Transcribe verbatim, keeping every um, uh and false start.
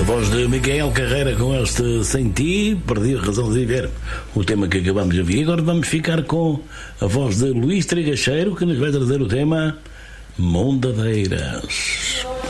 A voz de Miguel Carreira com este Sem Ti, perdi a razão de viver, o tema que acabamos de ouvir. Agora vamos ficar com a voz de Luís Trigacheiro, que nos vai trazer o tema Mondadeiras.